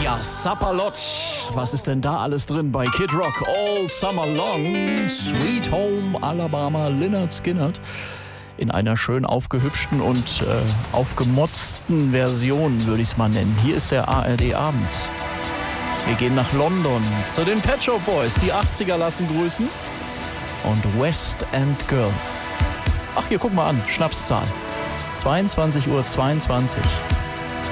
Ja, Sapperlot. Was ist denn da alles drin bei Kid Rock? All Summer Long, Sweet Home Alabama, Lynyrd Skynyrd. In einer schön aufgehübschten und aufgemotzten Version, würde ich es mal nennen. Hier ist der ARD-Abend. Wir gehen nach London zu den Pet Shop Boys. Die 80er lassen grüßen. Und West End Girls. Ach, hier, guck mal an. Schnapszahl. 22:22 Uhr.